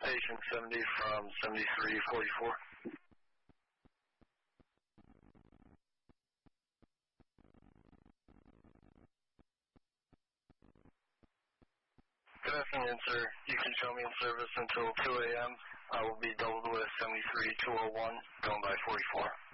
Station 70 from 7344. Good afternoon, sir. You can show me in service until 2 a.m. I will be doubled with 73201, going by 44.